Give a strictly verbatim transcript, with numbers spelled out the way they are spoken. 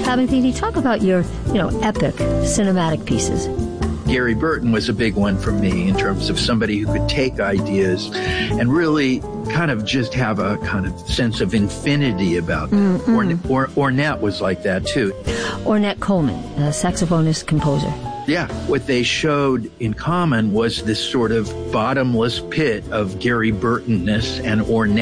Sabatini, talk about your, you know, epic cinematic pieces. Gary Burton was a big one for me in terms of somebody who could take ideas and really kind of just have a kind of sense of infinity about them. Mm-hmm. Or, or, Ornette was like that, too. Ornette Coleman, a saxophonist, composer. Yeah, what they showed in common was this sort of bottomless pit of Gary Burton-ness and Ornette.